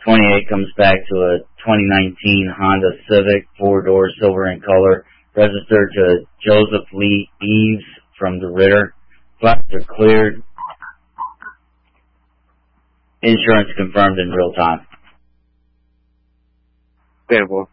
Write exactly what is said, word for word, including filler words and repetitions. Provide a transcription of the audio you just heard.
twenty-eight comes back to a twenty nineteen Honda Civic, four-door, silver in color, registered to Joseph Lee Eves from the Ritter. Flags are cleared. Insurance confirmed in real time. Okay, well,